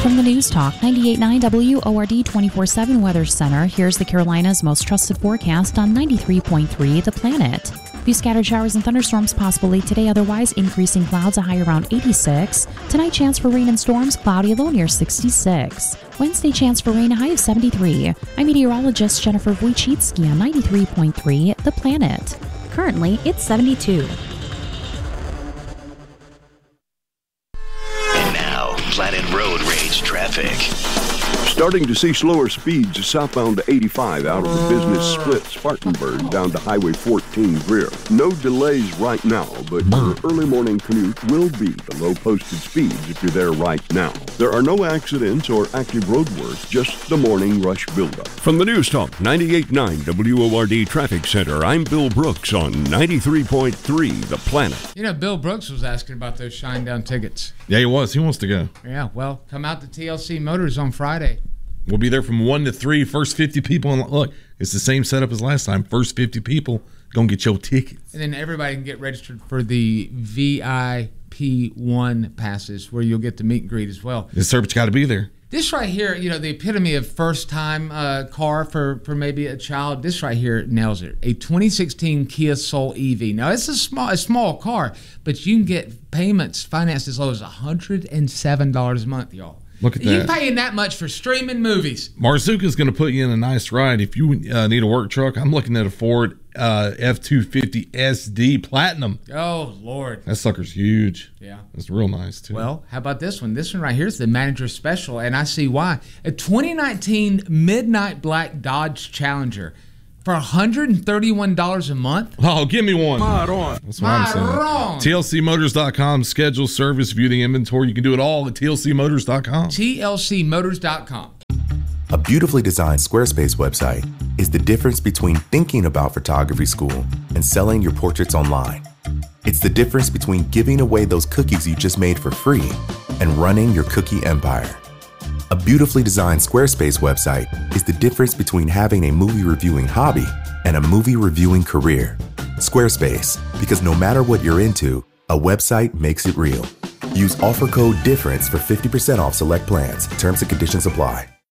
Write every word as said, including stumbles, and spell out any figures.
From the News Talk ninety-eight point nine W O R D twenty-four seven Weather Center, here's the Carolinas' most trusted forecast on ninety-three point three The Planet. Few scattered showers and thunderstorms possible late today, otherwise increasing clouds, a high around eighty-six. Tonight, chance for rain and storms, cloudy, low near sixty-six. Wednesday, chance for rain, a high of seventy-three. I'm meteorologist Jennifer Wojcicki on ninety-three point three The Planet. Currently, it's seventy-two. And now, Planet Road Rage traffic. Starting to see slower speeds southbound to eighty-five out of the business split Spartanburg down to Highway fourteen Greer. No delays right now, but your early morning commute will be the low posted speeds if you're there right now. There are no accidents or active road work, just the morning rush buildup. From the News Talk ninety-eight point nine W O R D Traffic Center, I'm Bill Brooks on ninety-three point three The Planet. You know, Bill Brooks was asking about those Shinedown tickets. Yeah, he was. He wants to go. Yeah, well, come out to T L C Motors on Friday. We'll be there from one to three. First fifty people. And look, it's the same setup as last time. First fifty people going to get your tickets. And then everybody can get registered for the V I P one passes where you'll get the meet and greet as well. Yes, sir, but you got to be there. This right here, you know, the epitome of first-time uh, car for, for maybe a child. This right here nails it. A twenty sixteen Kia Soul E V. Now, it's a small a small car, but you can get payments financed as low as one hundred seven dollars a month, y'all. Look at that. You're paying that much for streaming movies. Marzuka's going to put you in a nice ride. If you uh, need a work truck, I'm looking at a Ford uh, F two fifty S D Platinum. Oh, Lord. That sucker's huge. Yeah. That's real nice, too. Well, how about this one? This one right here is the manager special, and I see why. A twenty nineteen Midnight Black Dodge Challenger for one hundred thirty-one dollars a month. Oh, give me one. Maron. That's what I'm saying. Maron. T L C motors dot com, schedule, service, view the inventory. You can do it all at T L C motors dot com. T L C motors dot com. A beautifully designed Squarespace website is the difference between thinking about photography school and selling your portraits online. It's the difference between giving away those cookies you just made for free and running your cookie empire. A beautifully designed Squarespace website is the difference between having a movie reviewing hobby and a movie reviewing career. Squarespace, because no matter what you're into, a website makes it real. Use offer code DIFFERENCE for fifty percent off select plans. Terms and conditions apply.